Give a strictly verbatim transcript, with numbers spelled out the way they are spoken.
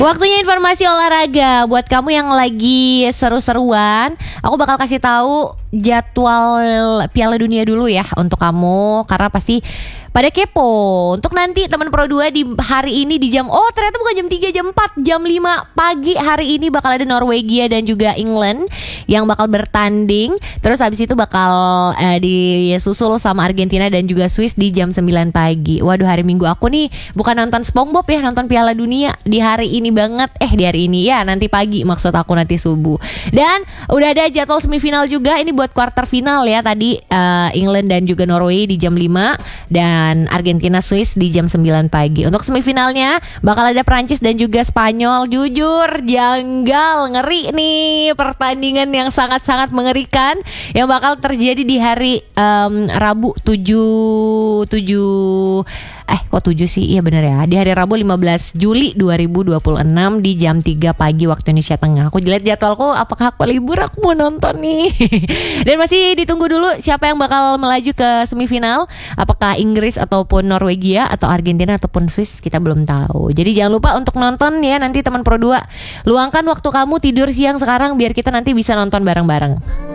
Waktunya informasi olahraga. Buat kamu yang lagi seru-seruan, aku bakal kasih tahu jadwal Piala Dunia dulu ya untuk kamu, karena pasti pada kepo. Untuk nanti teman Pro dua di hari ini di jam, oh ternyata bukan jam tiga, jam empat, jam lima pagi hari ini bakal ada Norwegia dan juga England yang bakal bertanding. Terus habis itu bakal eh, disusul sama Argentina dan juga Swiss di jam sembilan pagi. Waduh, hari Minggu aku nih bukan nonton SpongeBob ya, nonton Piala Dunia di hari ini banget. Eh di hari ini ya, nanti pagi maksud aku, nanti subuh. Dan udah ada jadwal semifinal juga. Ini buat quarter final ya. Tadi uh, England dan juga Norway di jam lima dan Argentina Swiss di jam sembilan pagi. Untuk semifinalnya bakal ada Prancis dan juga Spanyol. Jujur janggal, ngeri nih, pertandingan yang sangat-sangat mengerikan yang bakal terjadi di hari um, Rabu tujuh Eh kok tujuh sih? Iya bener ya. Di hari Rabu lima belas Juli dua ribu dua puluh enam di jam tiga pagi waktu Indonesia Tengah. Aku lihat jadwalku, apakah aku libur, aku mau nonton nih. Dan masih ditunggu dulu siapa yang bakal melaju ke semifinal. Apakah Inggris ataupun Norwegia, atau Argentina ataupun Swiss, kita belum tahu. Jadi jangan lupa untuk nonton ya nanti teman Pro dua. Luangkan waktu kamu tidur siang sekarang biar kita nanti bisa nonton bareng-bareng.